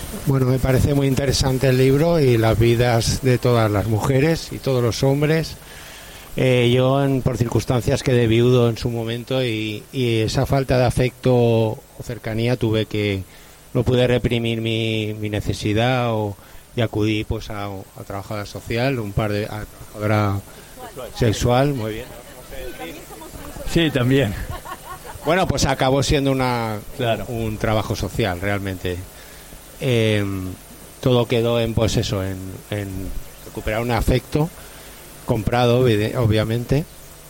Bueno, me parece muy interesante el libro y las vidas de todas las mujeres y todos los hombres. Yo, por circunstancias, quedé viudo en su momento y esa falta de afecto o cercanía no pude reprimir mi necesidad y acudí pues a trabajadora social, a trabajadora sexual, muy bien. Sí, también. Bueno, pues acabó siendo Claro. un trabajo social realmente. Todo quedó en pues eso, en recuperar un afecto comprado, obviamente.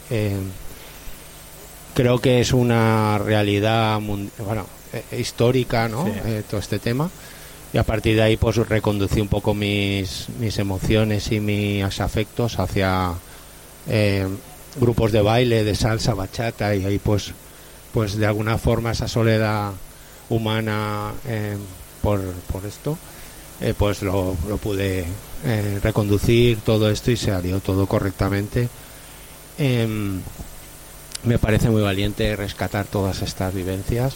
Creo que es una realidad histórica, ¿no? Sí. Todo este tema. Y a partir de ahí pues reconducí un poco mis emociones y mis afectos hacia grupos de baile, de salsa, bachata, y ahí pues de alguna forma esa soledad humana por esto pues lo pude reconducir todo esto y se salió todo correctamente. Me parece muy valiente rescatar todas estas vivencias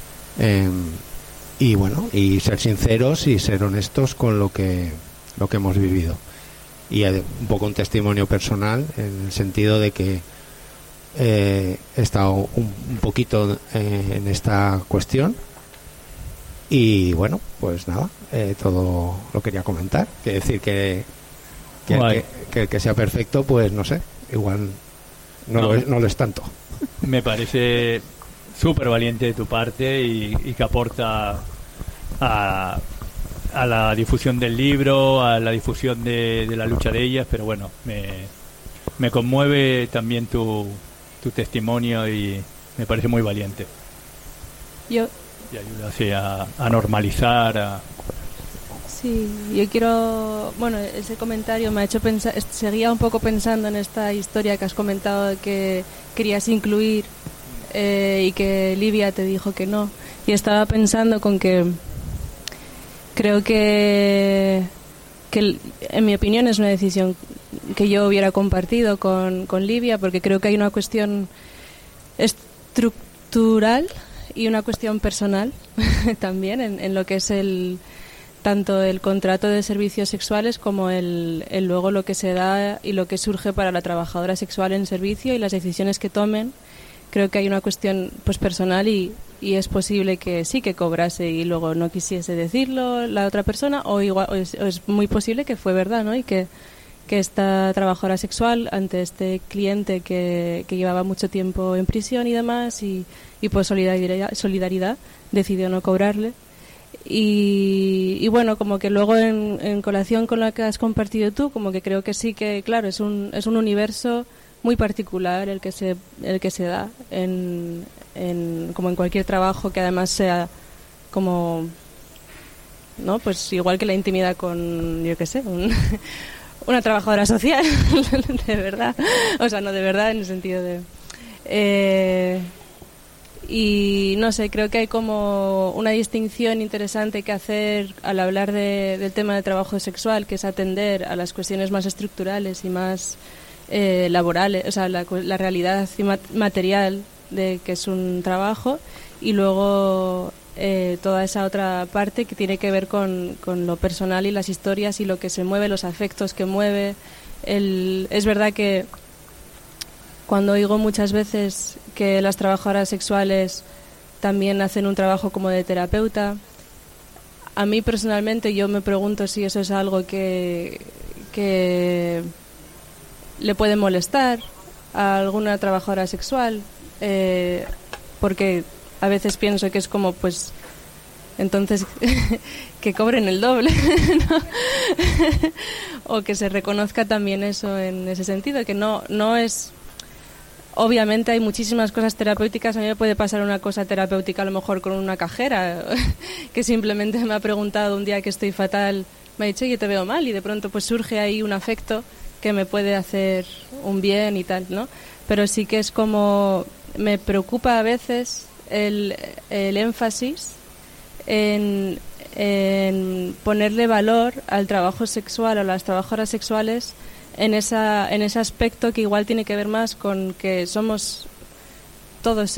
y bueno, y ser sinceros y ser honestos con lo que hemos vivido, y un poco un testimonio personal en el sentido de que he estado un poquito en esta cuestión. Y bueno, pues nada, todo lo quería comentar. Quiere decir que sea perfecto, pues no sé, igual no lo es tanto. Me parece súper valiente de tu parte y que aporta a la difusión del libro, a la difusión de la lucha de ellas, pero bueno, me conmueve también tu testimonio y me parece muy valiente. Y ayuda así a normalizar. Sí, yo quiero... Bueno, ese comentario me ha hecho pensar... Seguía un poco pensando en esta historia que has comentado de que querías incluir y que Livia te dijo que no. Y estaba pensando con que... Creo que en mi opinión es una decisión que yo hubiera compartido con Livia, porque creo que hay una cuestión estructural y una cuestión personal también en lo que es tanto el contrato de servicios sexuales como el luego lo que se da y lo que surge para la trabajadora sexual en servicio y las decisiones que tomen. Creo que hay una cuestión pues personal y es posible que sí que cobrase y luego no quisiese decirlo la otra persona, o igual es muy posible que fue verdad, ¿no? Y que esta trabajadora sexual ante este cliente que llevaba mucho tiempo en prisión y demás y por solidaridad decidió no cobrarle. Y bueno, como que luego en colación con lo que has compartido tú, como que creo que sí que, claro, es un universo muy particular el que se da como en cualquier trabajo que además sea como, ¿no? Pues igual que la intimidad con, yo qué sé, una trabajadora social, de verdad. O sea, no de verdad en el sentido de... y no sé, creo que hay como una distinción interesante que hacer al hablar del tema de trabajo sexual, que es atender a las cuestiones más estructurales y más laborales, o sea, la realidad material de que es un trabajo, y luego toda esa otra parte que tiene que ver con lo personal y las historias y lo que se mueve, los afectos que mueve. Es verdad que cuando oigo muchas veces que las trabajadoras sexuales también hacen un trabajo como de terapeuta, a mí personalmente yo me pregunto si eso es algo que le puede molestar a alguna trabajadora sexual, porque a veces pienso que es como, pues, entonces que cobren el doble, ¿no? O que se reconozca también eso en ese sentido, que no es... Obviamente hay muchísimas cosas terapéuticas. A mí me puede pasar una cosa terapéutica a lo mejor con una cajera que simplemente me ha preguntado un día que estoy fatal, me ha dicho, yo te veo mal, y de pronto pues surge ahí un afecto que me puede hacer un bien y tal, ¿no? Pero sí que es como... Me preocupa a veces el énfasis en ponerle valor al trabajo sexual o a las trabajadoras sexuales en ese aspecto que igual tiene que ver más con que somos todos